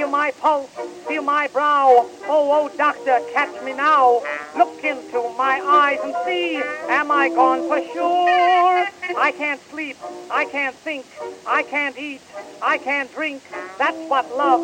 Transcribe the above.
Feel my pulse, feel my brow. Oh, doctor, catch me now. Look into my eyes and see, am I gone for sure? I can't sleep, I can't think, I can't eat, I can't drink. That's what love